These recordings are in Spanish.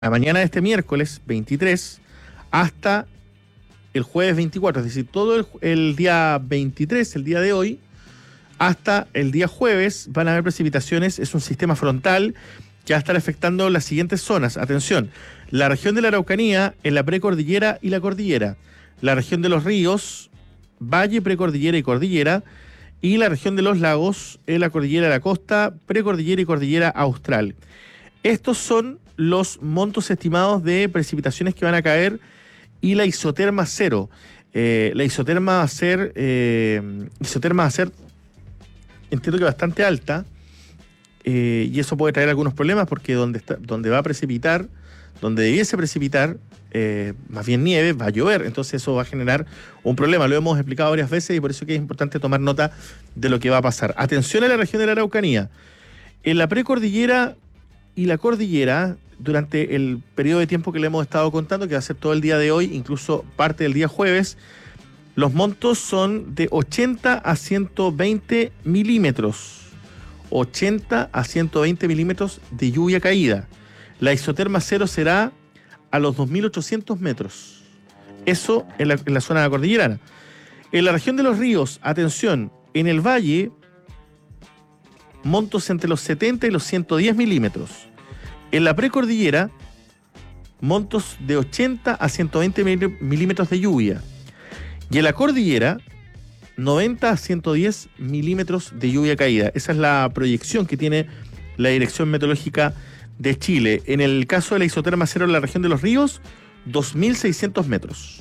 la mañana de este miércoles 23 hasta el jueves 24, es decir, todo el día 23, el día de hoy, hasta el día jueves van a haber precipitaciones. Es un sistema frontal que va a estar afectando las siguientes zonas. Atención, la región de la Araucanía, en la precordillera y la cordillera, la región de los ríos, valle, precordillera y cordillera, y la región de los lagos, en la cordillera de la costa, precordillera y cordillera austral. Estos son los montos estimados de precipitaciones que van a caer y la isoterma cero. La isoterma va a ser, entiendo que bastante alta, y eso puede traer algunos problemas porque donde va a precipitar, donde debiese precipitar, más bien nieve, va a llover. Entonces eso va a generar un problema. Lo hemos explicado varias veces y por eso que es importante tomar nota de lo que va a pasar. Atención a la región de la Araucanía. En la precordillera y la cordillera, durante el periodo de tiempo que le hemos estado contando, que va a ser todo el día de hoy, incluso parte del día jueves, los montos son de 80 a 120 milímetros. 80 a 120 milímetros de lluvia caída. La isoterma cero será a los 2.800 metros. Eso en la zona cordillerana. En la región de los ríos, atención, en el valle, montos entre los 70 y los 110 milímetros. En la precordillera, montos de 80 a 120 milímetros de lluvia. Y en la cordillera, 90 a 110 milímetros de lluvia caída. Esa es la proyección que tiene la Dirección Meteorológica de Chile. En el caso de la isoterma cero en la región de los ríos, 2.600 metros.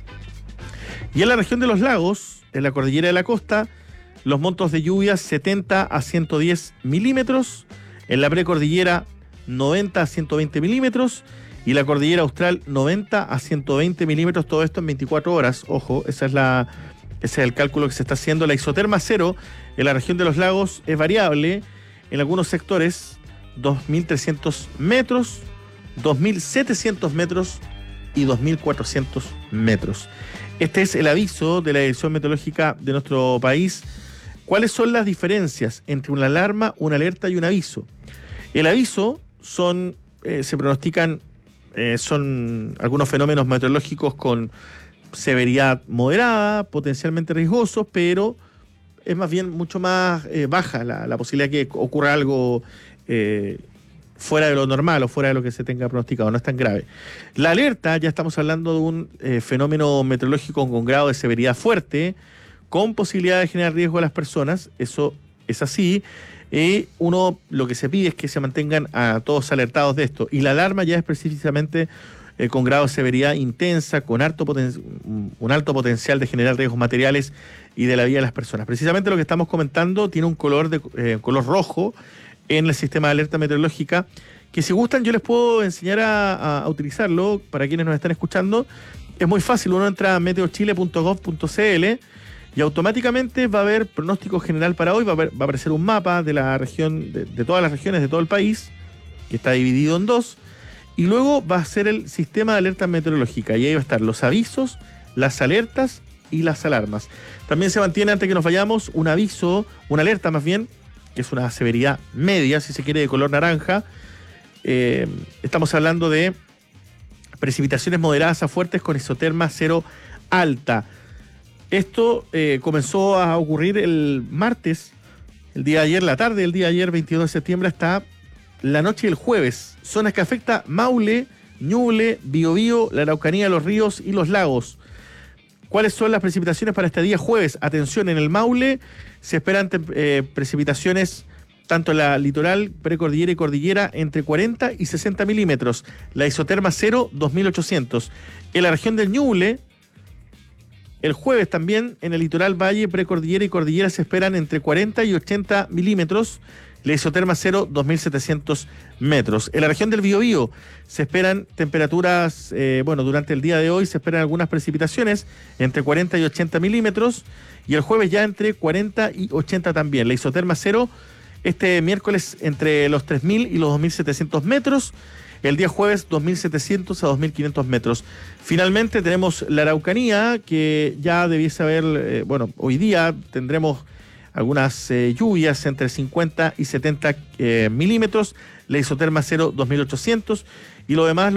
Y en la región de los lagos, en la cordillera de la costa, los montos de lluvia 70 a 110 milímetros. En la precordillera, 90 a 120 milímetros. Y la cordillera austral, 90 a 120 milímetros. Todo esto en 24 horas. Ojo, ese es el cálculo que se está haciendo. La isoterma cero en la región de los lagos es variable. En algunos sectores, 2.300 metros, 2.700 metros y 2.400 metros. Este es el aviso de la Dirección Meteorológica de nuestro país. ¿Cuáles son las diferencias entre una alarma, una alerta y un aviso? El aviso se pronostican, son algunos fenómenos meteorológicos con severidad moderada, potencialmente riesgosos, pero es más bien mucho más baja la posibilidad de que ocurra algo fuera de lo normal o fuera de lo que se tenga pronosticado, no es tan grave. La alerta, ya estamos hablando de un fenómeno meteorológico con grado de severidad fuerte, con posibilidad de generar riesgo a las personas. Eso es así. Lo que se pide es que se mantengan a todos alertados de esto. Y la alarma ya es precisamente con grado de severidad intensa, con un alto potencial de generar riesgos materiales y de la vida de las personas. Precisamente lo que estamos comentando tiene un color rojo en el sistema de alerta meteorológica, que si gustan yo les puedo enseñar a utilizarlo para quienes nos están escuchando. Es muy fácil, uno entra a meteochile.gov.cl y automáticamente va a haber pronóstico general para hoy, va a aparecer un mapa de la región, de todas las regiones de todo el país, que está dividido en dos, y luego va a ser el sistema de alerta meteorológica, y ahí va a estar los avisos, las alertas y las alarmas. También se mantiene, antes que nos vayamos, un aviso, una alerta más bien, que es una severidad media, si se quiere, de color naranja. Estamos hablando de precipitaciones moderadas a fuertes con isoterma cero alta. Esto comenzó a ocurrir el martes, el día de ayer, la tarde del día de ayer, 22 de septiembre, hasta la noche del jueves. Zonas que afecta Maule, Ñuble, Biobío, la Araucanía, los ríos y los lagos. ¿Cuáles son las precipitaciones para este día jueves? Atención, en el Maule se esperan precipitaciones tanto en la litoral, precordillera y cordillera, entre 40 y 60 milímetros. La isoterma cero, 2.800. En la región del Ñuble, el jueves también, en el litoral, valle, precordillera y cordillera se esperan entre 40 y 80 milímetros. La isoterma cero, 2.700 metros. En la región del Biobío se esperan temperaturas, durante el día de hoy se esperan algunas precipitaciones entre 40 y 80 milímetros. Y el jueves ya entre 40 y 80 también. La isoterma cero, este miércoles entre los 3.000 y los 2.700 metros. El día jueves 2.700 a 2.500 metros. Finalmente tenemos la Araucanía, que ya debiese haber, hoy día tendremos algunas lluvias entre 50 y 70 milímetros. La isoterma cero, 2.800. y lo demás